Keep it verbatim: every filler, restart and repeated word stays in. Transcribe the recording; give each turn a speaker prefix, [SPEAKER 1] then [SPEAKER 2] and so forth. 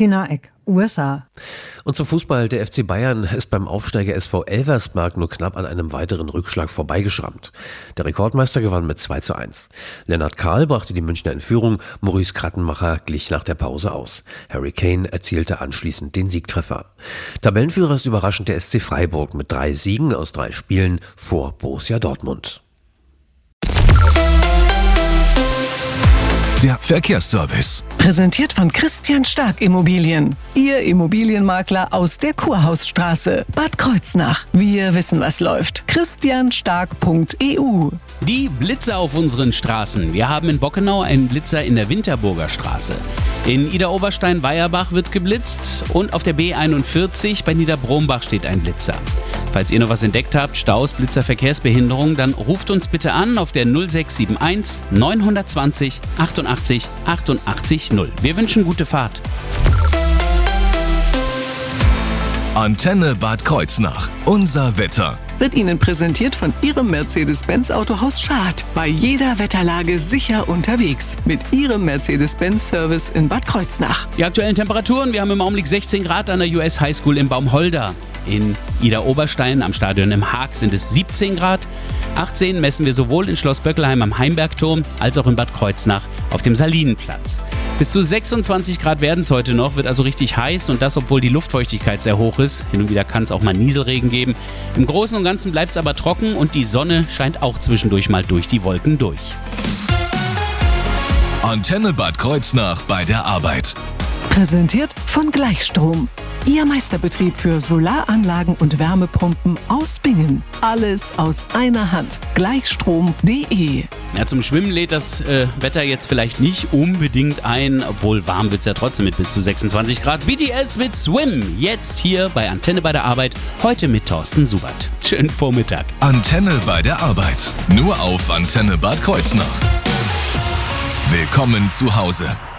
[SPEAKER 1] Bettina Eck, U S A.
[SPEAKER 2] Und zum Fußball. Der F C Bayern ist beim Aufsteiger S V Elversberg nur knapp an einem weiteren Rückschlag vorbeigeschrammt. Der Rekordmeister gewann mit zwei zu eins. Lennart Kahl brachte die Münchner in Führung, Maurice Krattenmacher glich nach der Pause aus. Harry Kane erzielte anschließend den Siegtreffer. Tabellenführer ist überraschend der S C Freiburg mit drei Siegen aus drei Spielen vor Borussia Dortmund.
[SPEAKER 3] Der Verkehrsservice.
[SPEAKER 4] Präsentiert von Christian Stark Immobilien. Ihr Immobilienmakler aus der Kurhausstraße. Bad Kreuznach. Wir wissen, was läuft. christian stark punkt e u.
[SPEAKER 5] Die Blitzer auf unseren Straßen. Wir haben in Bockenau einen Blitzer in der Winterburger Straße. In Idar-Oberstein-Weierbach wird geblitzt und auf der B einundvierzig bei Niederbrombach steht ein Blitzer. Falls ihr noch was entdeckt habt, Staus, Blitzer, Verkehrsbehinderung, dann ruft uns bitte an auf der null sechs sieben eins neun zwei null achtundachtzig achtundachtzig null. Wir wünschen gute Fahrt.
[SPEAKER 3] Antenne Bad Kreuznach. Unser Wetter.
[SPEAKER 4] Wird Ihnen präsentiert von Ihrem Mercedes-Benz Autohaus Schad. Bei jeder Wetterlage sicher unterwegs. Mit Ihrem Mercedes-Benz-Service in Bad Kreuznach.
[SPEAKER 5] Die aktuellen Temperaturen, wir haben im Augenblick sechzehn Grad an der U S High School in Baumholder. In Idar-Oberstein am Stadion im Haag sind es siebzehn Grad. achtzehn messen wir sowohl in Schloss Böckelheim am Heimbergturm als auch in Bad Kreuznach auf dem Salinenplatz. Bis zu sechsundzwanzig Grad werden es heute noch, wird also richtig heiß und das, obwohl die Luftfeuchtigkeit sehr hoch ist. Hin und wieder kann es auch mal Nieselregen geben. Im Großen und Ganzen bleibt es aber trocken und die Sonne scheint auch zwischendurch mal durch die Wolken durch.
[SPEAKER 3] Antenne Bad Kreuznach bei der Arbeit.
[SPEAKER 4] Präsentiert von Gleichstrom. Ihr Meisterbetrieb für Solaranlagen und Wärmepumpen aus Bingen. Alles aus einer Hand. Gleichstrom punkt de.
[SPEAKER 5] Ja, zum Schwimmen lädt das äh, Wetter jetzt vielleicht nicht unbedingt ein, obwohl warm wird es ja trotzdem mit bis zu sechsundzwanzig Grad. B T S mit Swim, jetzt hier bei Antenne bei der Arbeit, heute mit Thorsten Subert. Schönen Vormittag.
[SPEAKER 3] Antenne bei der Arbeit, nur auf Antenne Bad Kreuznach. Willkommen zu Hause.